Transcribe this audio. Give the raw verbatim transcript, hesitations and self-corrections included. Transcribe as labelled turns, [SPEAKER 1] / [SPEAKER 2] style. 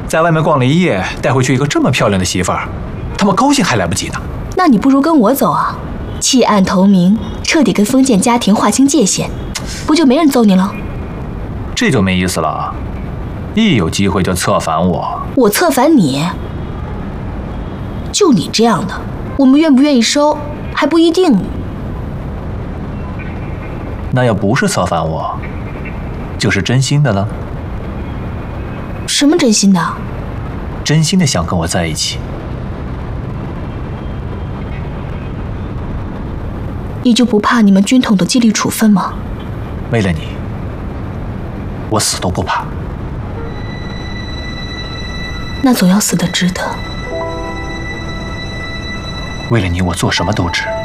[SPEAKER 1] 在外面逛了一夜，带回去一个这么漂亮的媳妇儿，他们高兴还来不及呢。
[SPEAKER 2] 那你不如跟我走啊，弃暗投明，彻底跟封建家庭划清界限，不就没人揍你了？
[SPEAKER 1] 这就没意思了，一有机会就策反我。
[SPEAKER 2] 我策反你？就你这样的，我们愿不愿意收还不一定。
[SPEAKER 1] 那要不是策反我，就是真心的了。
[SPEAKER 2] 什么真心的？
[SPEAKER 1] 真心的想跟我在一起。
[SPEAKER 2] 你就不怕你们军统的纪律处分吗？
[SPEAKER 1] 为了你，我死都不怕。
[SPEAKER 2] 那总要死得值得。
[SPEAKER 1] 为了你，我做什么都值。